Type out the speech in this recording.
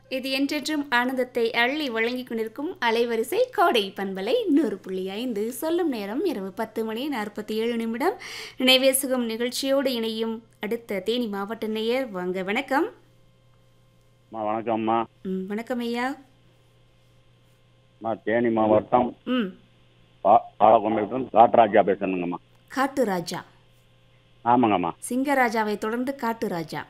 இது என்றென்றும் ஆனந்தத்தை அள்ளி வழங்கிக் கொண்டிருக்கும் அலைவரிசை கோடை பண்பலை 100.5 சொல்லும் நேரம் இரவு 10:47 நினைவேசுகம் நிகழ்ச்சியோடு இணையும் அடுத்த தேனி மாவட்ட நேயர். வாங்க, வணக்கம். வணக்கம்மா. வணக்கம் ஐயா. தேனி மாவட்டம் பாலக்கொம்பையிலிருந்து காட்டுராஜா பேசணுங்கம்மா. காட்டு ராஜா. ஆமாங்கம்மா. சிங்கராஜாவை தொடர்ந்து காட்டு ராஜா.